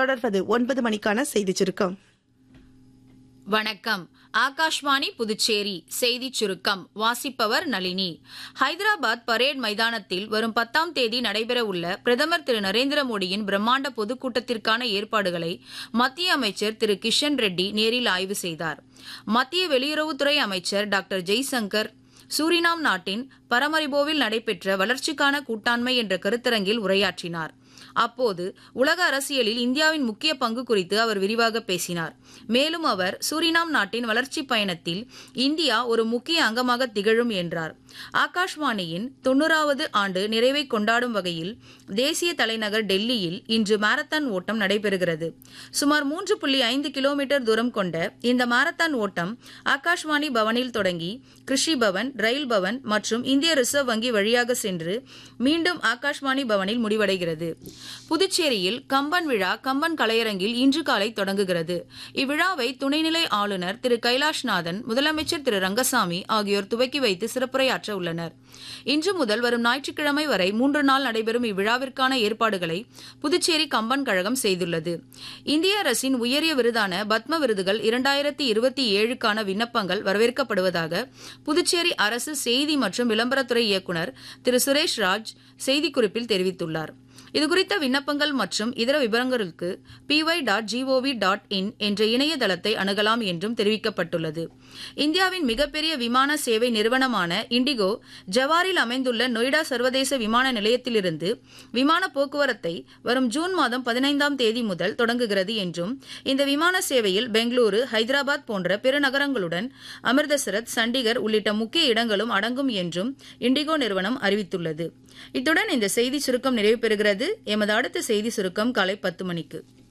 தொடர்வது 9 மணிக்கான செய்திச் சுருக்கம். வணக்கம். ஆகாஷ்வாணி புதுச்சேரி செய்திச் சுருக்கம் வாசிப்பவர் நளினி. ஹைதராபாத் பரேட் மைதானத்தில் வரும் 10ஆம் தேதி நடைபெறவுள்ள பிரதமர் திரு நரேந்திர மோடியின் பிரம்மாண்ட பொதுக்கூட்டத்திற்கான ஏற்பாடுகளை மத்திய அமைச்சர் திரு கிஷன் ரெட்டி நேரில் ஆய்வு செய்தார். மத்திய வெளியுறவுத்துறை அமைச்சர் டாக்டர் ஜெய்சங்கர் சூரினாம் நாட்டின் பரமரிபோவில் நடைபெற்ற வளர்ச்சிக்கான கூட்டாண்மை என்ற கருத்தரங்கில் உரையாற்றினார். அப்போது உலக அரசியலில் இந்தியாவின் முக்கிய பங்கு குறித்து அவர் விரிவாக பேசினார். மேலும் அவர் சூரினாம் நாட்டின் வளர்ச்சி பயணத்தில் இந்தியா ஒரு முக்கிய அங்கமாக திகழும் என்றார். ஆகாஷ்வாணியின் 90வது ஆண்டு நிறைவை கொண்டாடும் வகையில் தேசிய தலைநகர் டெல்லியில் இன்று மாரத்தான் ஓட்டம் நடைபெறுகிறது. சுமார் 3.5 கிலோமீட்டர் தூரம் கொண்ட இந்த மாரத்தான் ஓட்டம் ஆகாஷ்வாணி பவனில் தொடங்கி கிருஷி பவன், ரயில் பவன் மற்றும் இந்திய ரிசர்வ் வங்கி வழியாக சென்று மீண்டும் ஆகாஷ்வாணி பவனில் முடிவடைகிறது. புதுச்சேரியில் கம்பன் விழா கம்பன் கலையரங்கில் இன்று காலை தொடங்குகிறது. இவ்விழாவை துணைநிலை ஆளுநர் திரு கைலாஷ்நாதன், முதலமைச்சர் திரு ரங்கசாமி ஆகியோர் துவக்கி வைத்து சிறப்புரையாற்ற உள்ளனர். இன்று முதல் வரும் ஞாயிற்றுக்கிழமை வரை 3 நாள் நடைபெறும் இவ்விழாவிற்கான ஏற்பாடுகளை புதுச்சேரி கம்பன் கழகம் செய்துள்ளது. இந்திய அரசின் உயரிய விருதான பத்ம விருதுகள் 2027க்கான விண்ணப்பங்கள் வரவேற்கப்படுவதாக புதுச்சேரி அரசு செய்தி மற்றும் விளம்பரத்துறை இயக்குநர் திரு சுரேஷ் ராஜ் செய்திக்குறிப்பில் தெரிவித்துள்ளார். இதுகுறித்த விண்ணப்பங்கள் மற்றும் இதர விவரங்களுக்கு py.gov.in என்ற இணையதளத்தை அணுகலாம் என்றும் தெரிவிக்கப்பட்டுள்ளது. இந்தியாவின் மிகப்பெரிய விமான சேவை நிறுவனமான இண்டிகோ ஜவாரில் அமைந்துள்ள நொய்டா சர்வதேச விமான நிலையத்திலிருந்து விமான போக்குவரத்தை வரும் ஜூன் மாதம் 15ஆம் தேதி முதல் தொடங்குகிறது என்றும், இந்த விமான சேவையில் பெங்களூரு, ஹைதராபாத் போன்ற பிற நகரங்களுடன் அமிர்தசரஸ், சண்டிகர் உள்ளிட்ட முக்கிய இடங்களும் அடங்கும் என்றும் இண்டிகோ நிறுவனம் அறிவித்துள்ளது. இத்துடன் இந்த செய்தி சுருக்கம் நிறைவு பெறுகிறது. எமது அடுத்த செய்தி சுருக்கம் காலை 10 மணிக்கு.